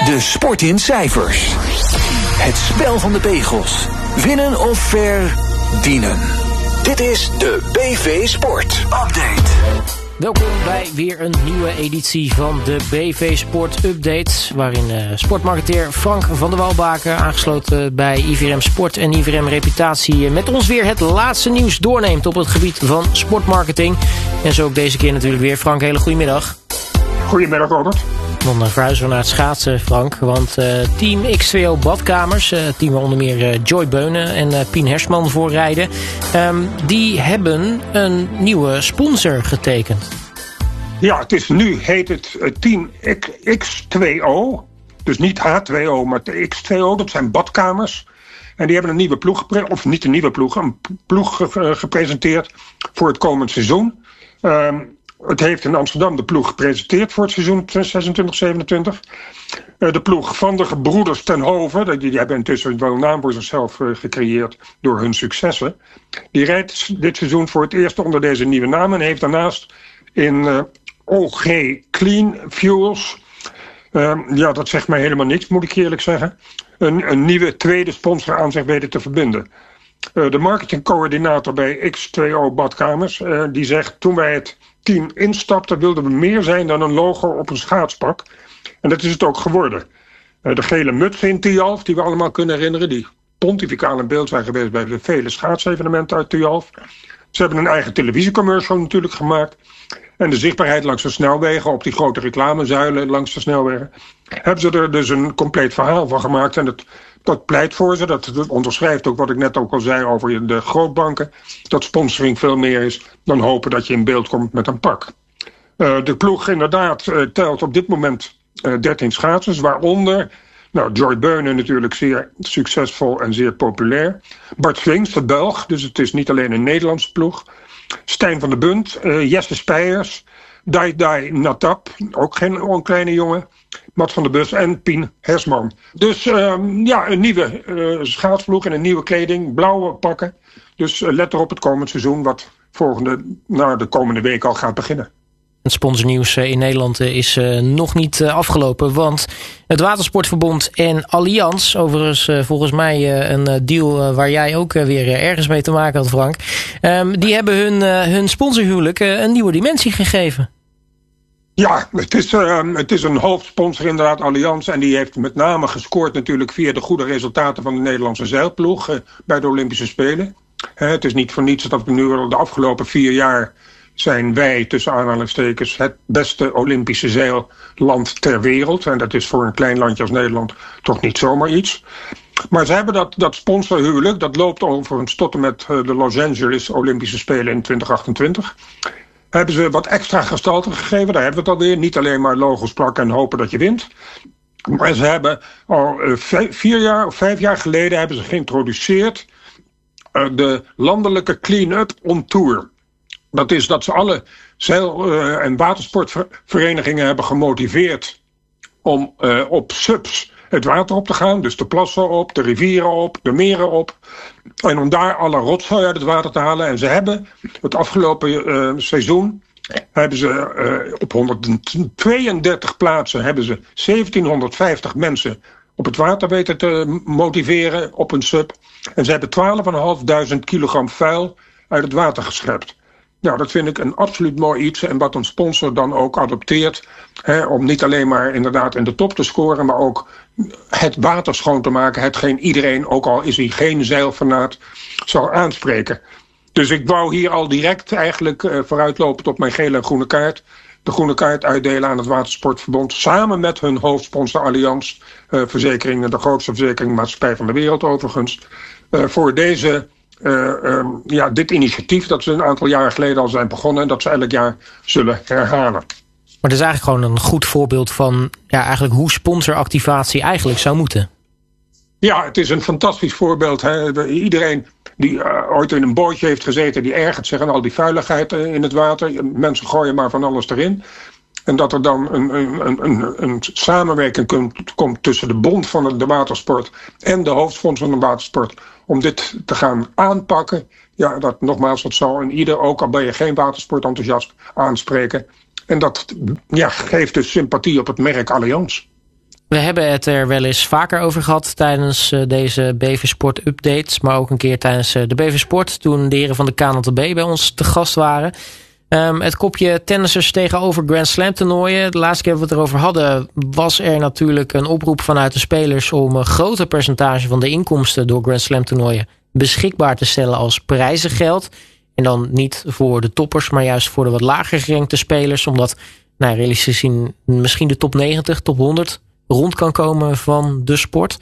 De sport in cijfers. Het spel van de pegels. Winnen of verdienen. Dit is de BV Sport Update. Welkom bij weer een nieuwe editie van de BV Sport Update, waarin sportmarketeer Frank van der Walbaken, aangesloten bij IVRM Sport en IVRM Reputatie, met ons weer het laatste nieuws doorneemt op het gebied van sportmarketing. En zo ook deze keer natuurlijk weer. Frank, hele goedemiddag. Goedemiddag, Robert. Dan verhuizen we naar het schaatsen, Frank. Want team X2O Badkamers, team waar onder meer Joy Beunen en Pien Hersman voor rijden, die hebben een nieuwe sponsor getekend. Ja, heet het team X2O. Dus niet H2O, maar de X2O. Dat zijn badkamers. En die hebben een nieuwe ploeg, een ploeg gepresenteerd voor het komend seizoen. Het heeft in Amsterdam de ploeg gepresenteerd voor het seizoen 26-27. De ploeg van de gebroeders ten Hove, die hebben intussen wel een naam voor zichzelf gecreëerd door hun successen. Die rijdt dit seizoen voor het eerst onder deze nieuwe naam en heeft daarnaast in OG Clean Fuels, dat zegt mij helemaal niks, moet ik eerlijk zeggen, een nieuwe tweede sponsor aan zich weten te verbinden. De marketingcoördinator bij X2O Badkamers, die zegt: toen wij het team instapten wilden we meer zijn dan een logo op een schaatspak. En dat is het ook geworden. De gele mutsen in Tialf, die we allemaal kunnen herinneren, die pontificaal in beeld zijn geweest bij de vele schaatsevenementen uit Tialf. Ze hebben een eigen televisiecommercial natuurlijk gemaakt. En de zichtbaarheid langs de snelwegen, op die grote reclamezuilen langs de snelwegen, hebben ze er dus een compleet verhaal van gemaakt. En dat pleit voor ze, dat onderschrijft ook wat ik net ook al zei over de grootbanken, dat sponsoring veel meer is dan hopen dat je in beeld komt met een pak. De ploeg inderdaad telt op dit moment 13 schaatsers, waaronder Joy Beunen natuurlijk zeer succesvol en zeer populair. Bart Swings, de Belg, dus het is niet alleen een Nederlandse ploeg. Stijn van der Bunt, Jesse Spijers, Dai Natap, ook geen onkleine jongen, Mats van der Bus en Pien Hersman. Dus een nieuwe schaatsploeg en een nieuwe kleding, blauwe pakken. Dus let erop het komend seizoen wat de komende week al gaat beginnen. Het sponsornieuws in Nederland is nog niet afgelopen, want het Watersportverbond en Allianz, overigens volgens mij een deal waar jij ook weer ergens mee te maken had, Frank, die hebben hun sponsorhuwelijk een nieuwe dimensie gegeven. Ja, het is een hoofdsponsor inderdaad, Allianz, en die heeft met name gescoord natuurlijk via de goede resultaten van de Nederlandse zeilploeg bij de Olympische Spelen. Het is niet voor niets dat we nu de afgelopen 4 jaar zijn wij, tussen aanhalingstekens, het beste Olympische zeilland ter wereld. En dat is voor een klein landje als Nederland toch niet zomaar iets. Maar ze hebben dat sponsorhuwelijk, dat loopt overigens tot en met de Los Angeles Olympische Spelen in 2028. Hebben ze wat extra gestalte gegeven, daar hebben we het alweer. Niet alleen maar logos plakken en hopen dat je wint. Maar ze hebben al 4 jaar of 5 jaar geleden hebben ze geïntroduceerd de landelijke clean-up on tour. Dat is dat ze alle zeil- en watersportverenigingen hebben gemotiveerd om op subs het water op te gaan. Dus de plassen op, de rivieren op, de meren op. En om daar alle rotzooi uit het water te halen. En ze hebben het afgelopen seizoen hebben ze op 132 plaatsen hebben ze 1750 mensen op het water weten te motiveren op een sub. En ze hebben 12.500 kilogram vuil uit het water geschept. Nou, dat vind ik een absoluut mooi iets. En wat een sponsor dan ook adopteert. Om niet alleen maar inderdaad in de top te scoren, maar ook het water schoon te maken. Hetgeen iedereen, ook al is hij geen zeilfanaat, zal aanspreken. Dus ik wou hier al direct eigenlijk vooruitlopend op mijn gele en groene kaart. De groene kaart uitdelen aan het Watersportverbond. Samen met hun hoofdsponsor Allianz Verzekeringen, de grootste verzekeringmaatschappij van de wereld overigens. Voor dit initiatief dat ze een aantal jaren geleden al zijn begonnen en dat ze elk jaar zullen herhalen. Maar het is eigenlijk gewoon een goed voorbeeld van eigenlijk hoe sponsoractivatie eigenlijk zou moeten. Ja, het is een fantastisch voorbeeld. Iedereen die ooit in een bootje heeft gezeten, die ergert zich aan al die vuiligheid in het water. Mensen gooien maar van alles erin. En dat er dan een samenwerking komt tussen de bond van de watersport en de hoofdsponsor van de watersport om dit te gaan aanpakken. Ja, dat zal in ieder, ook al ben je geen watersportenthousiast, aanspreken. En dat geeft dus sympathie op het merk Allianz. We hebben het er wel eens vaker over gehad tijdens deze BV Sport updates. Maar ook een keer tijdens de BV Sport toen de heren van de KNLB bij ons te gast waren. Het kopje tennissers tegenover Grand Slam toernooien. De laatste keer dat we het erover hadden was er natuurlijk een oproep vanuit de spelers om een groter percentage van de inkomsten door Grand Slam toernooien beschikbaar te stellen als prijzengeld. En dan niet voor de toppers, maar juist voor de wat lager gerankte spelers. Omdat, realistisch gezien, misschien de top 90, top 100 rond kan komen van de sport.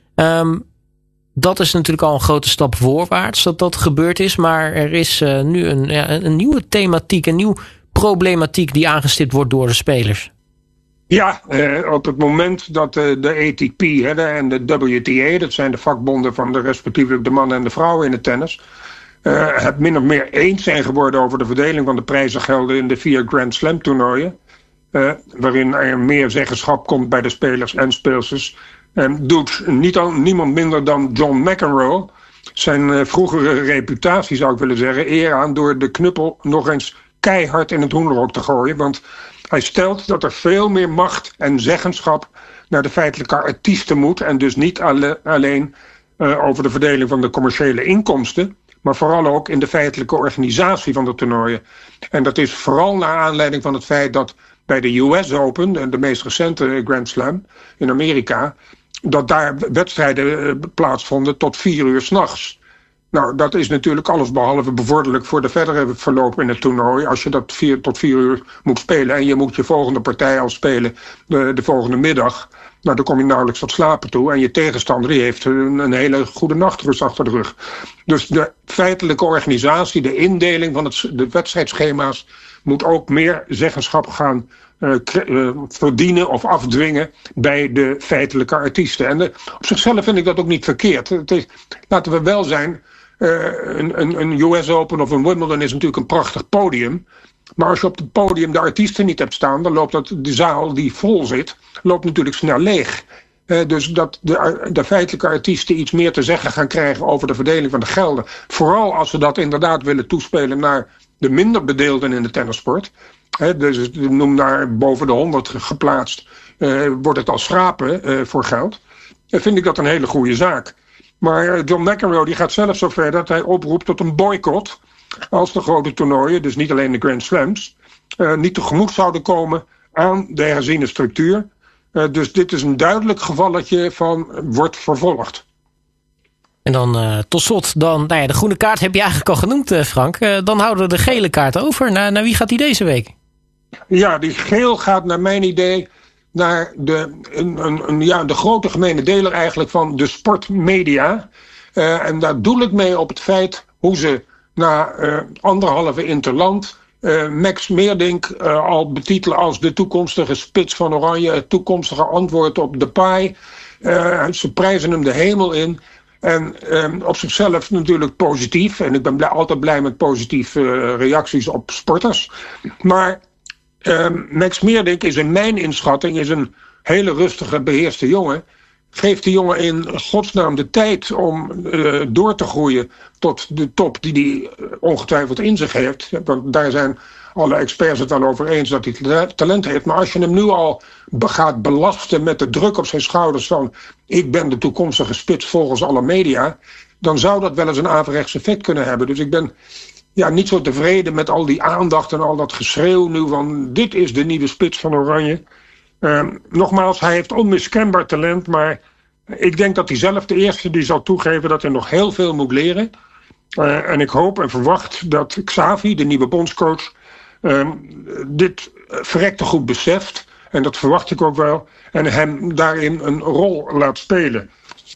Dat is natuurlijk al een grote stap voorwaarts dat gebeurd is. Maar er is nu een nieuwe thematiek, een nieuwe problematiek die aangestipt wordt door de spelers. Ja, op het moment dat de ATP en de WTA, dat zijn de vakbonden van de respectievelijk de mannen en de vrouwen in het tennis, het min of meer eens zijn geworden over de verdeling van de prijzengelden in de 4 Grand Slam toernooien. Waarin er meer zeggenschap komt bij de spelers en speelsters. Doet niemand minder dan John McEnroe zijn vroegere reputatie, zou ik willen zeggen, eer aan door de knuppel nog eens keihard in het hoenderhok te gooien. Want hij stelt dat er veel meer macht en zeggenschap naar de feitelijke artiesten moet. En dus niet alleen over de verdeling van de commerciële inkomsten, maar vooral ook in de feitelijke organisatie van de toernooien. En dat is vooral naar aanleiding van het feit dat bij de US Open, de meest recente Grand Slam in Amerika, dat daar wedstrijden plaatsvonden tot 4 uur 's nachts. Nou, dat is natuurlijk allesbehalve bevorderlijk voor de verdere verloop in het toernooi. Als je dat tot 4 uur moet spelen en je moet je volgende partij al spelen de volgende middag, nou, dan kom je nauwelijks tot slapen toe. En je tegenstander die heeft een hele goede nachtrust achter de rug. Dus de feitelijke organisatie, de indeling van de wedstrijdschema's moet ook meer zeggenschap gaan verdienen of afdwingen bij de feitelijke artiesten. En op zichzelf vind ik dat ook niet verkeerd. Laten we wel zijn, een US Open of een Wimbledon is natuurlijk een prachtig podium. Maar als je op het podium de artiesten niet hebt staan, dan loopt de zaal die vol zit, loopt natuurlijk snel leeg. Dus dat de feitelijke artiesten iets meer te zeggen gaan krijgen over de verdeling van de gelden. Vooral als ze dat inderdaad willen toespelen naar de minder bedeelden in de tennissport. Dus noem daar boven de 100 geplaatst, wordt het als schrapen voor geld. Vind ik dat een hele goede zaak. Maar John McEnroe die gaat zelfs zo ver dat hij oproept tot een boycott als de grote toernooien, dus niet alleen de Grand Slams, niet tegemoet zouden komen aan de herziene structuur. Dus dit is een duidelijk gevalletje van wordt vervolgd. En dan tot slot, de groene kaart heb je eigenlijk al genoemd, Frank. Dan houden we de gele kaart over. Naar wie gaat die deze week? Ja, die geel gaat naar mijn idee naar de grote gemene deler eigenlijk van de sportmedia. En daar doel ik mee op het feit hoe ze na 1,5 interland Max Meerdink al betitelen als de toekomstige spits van Oranje, het toekomstige antwoord op Depay. Ze prijzen hem de hemel in. En op zichzelf natuurlijk positief. En ik ben altijd blij met positieve reacties op sporters. Maar Max Meerdink is in mijn inschatting een hele rustige, beheerste jongen. Geeft de jongen in godsnaam de tijd om door te groeien tot de top die hij ongetwijfeld in zich heeft. Want daar zijn alle experts het wel over eens dat hij talent heeft. Maar als je hem nu al gaat belasten met de druk op zijn schouders van ik ben de toekomstige spits volgens alle media, dan zou dat wel eens een averechts effect kunnen hebben. Dus ik ben niet zo tevreden met al die aandacht en al dat geschreeuw nu van dit is de nieuwe spits van Oranje. Nogmaals, hij heeft onmiskenbaar talent, maar ik denk dat hij zelf de eerste die zal toegeven dat hij nog heel veel moet leren. En ik hoop en verwacht dat Xavi, de nieuwe bondscoach, dit verrekte goed beseft. En dat verwacht ik ook wel. En hem daarin een rol laat spelen.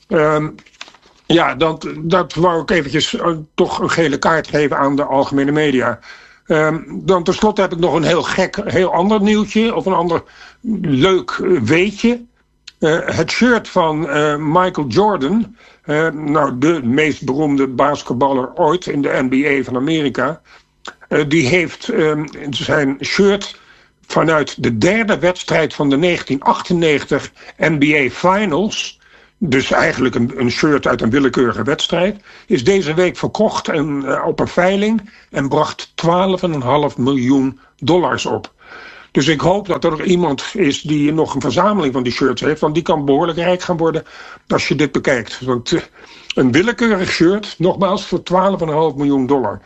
Dat wou ik eventjes toch een gele kaart geven aan de algemene media. Dan tenslotte heb ik nog een heel ander nieuwtje. Of een ander leuk weetje. Het shirt van Michael Jordan. De meest beroemde basketballer ooit in de NBA van Amerika. Die heeft zijn shirt vanuit de derde wedstrijd van de 1998 NBA Finals, dus eigenlijk een shirt uit een willekeurige wedstrijd, is deze week verkocht op een veiling en bracht $12,5 miljoen op. Dus ik hoop dat er nog iemand is die nog een verzameling van die shirts heeft. Want die kan behoorlijk rijk gaan worden als je dit bekijkt. Want een willekeurig shirt, nogmaals, voor $12,5 miljoen.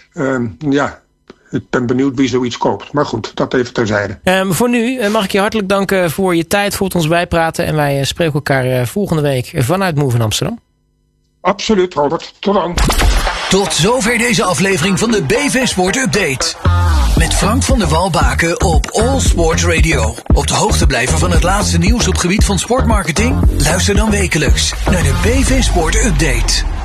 Ik ben benieuwd wie zoiets koopt. Maar goed, dat even terzijde. Voor nu mag ik je hartelijk danken voor je tijd, voor het ons bijpraten. En wij spreken elkaar volgende week vanuit Move in Amsterdam. Absoluut, Robert. Tot dan. Tot zover deze aflevering van de BV Sport Update. Met Frank van der Walbaken op All Sports Radio. Op de hoogte blijven van het laatste nieuws op gebied van sportmarketing? Luister dan wekelijks naar de BV Sport Update.